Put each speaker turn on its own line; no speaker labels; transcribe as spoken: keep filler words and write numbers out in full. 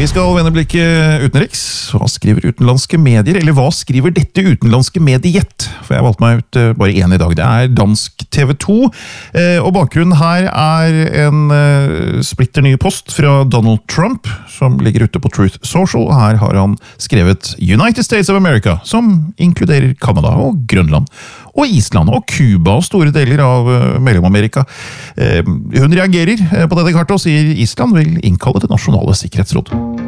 Vi skal vende blikket utenriks. Hva skriver utenlandske medier, eller hva skriver dette utenlandske mediet? For jeg valgte meg ut bare en i dag. Det er dansk T V to, og bakgrunnen her er en splitter ny post fra Donald Trump, som ligger ute på Truth Social. Her har han skrevet United States of America, som inkluderer Canada og Grønland, og Island og Cuba og store deler av Mellom-Amerika. Hun reagerer på dette kartet og sier Island vil innkalle det nasjonale sikkerhetsråd.